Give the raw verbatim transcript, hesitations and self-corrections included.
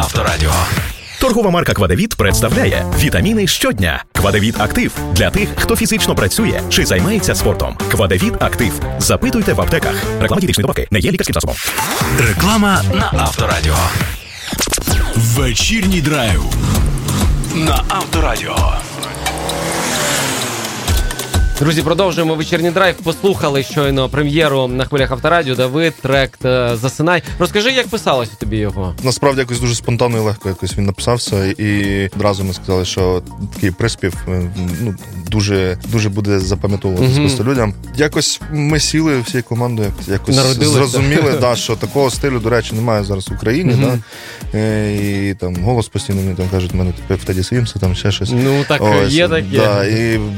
Авторадіо. Торгова марка «Квадевіт» представляє вітаміни щодня. «Квадевіт Актив» для тих, хто фізично працює чи займається спортом. «Квадевіт Актив». Запитуйте в аптеках. Реклама дієтичної добавки не є лікарським засобом. Реклама на Авторадіо. Вечірній драйв на Авторадіо. Друзі, продовжуємо вечірній драйв. Послухали щойно прем'єру на хвилях Авторадіо. Давид, трек «Засинай». Розкажи, як писалося тобі його? Насправді якось дуже спонтанно і легко якось він написався. І одразу ми сказали, що такий приспів ну, дуже, дуже буде запам'ятовуватися mm-hmm. людям. Якось ми сіли всією командою, якось Народилися. зрозуміли, да, що такого стилю, до речі, немає зараз в Україні. Mm-hmm. Да? І там голос постійно мені там кажуть, в мене тепер в Теді Свімса, там ще щось. Ну, так Ось, є таке. Да, і